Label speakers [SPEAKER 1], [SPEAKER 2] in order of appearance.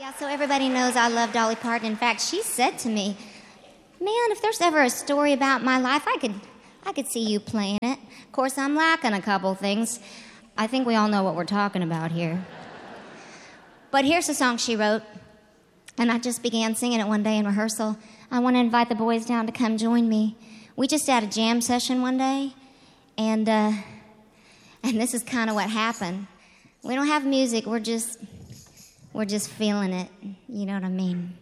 [SPEAKER 1] Yeah, so everybody knows I love Dolly Parton. In fact, she said to me, man, if there's ever a story about my life, I could see you playing it. Of course, I'm lacking a couple things. I think we all know what we're talking about here. But here's a song she wrote, and I just began singing it one day in rehearsal. I want to invite the boys down to come join me. We just had a jam session one day, and this is kind of what happened. We don't have music, we're just feeling it. You know what I mean?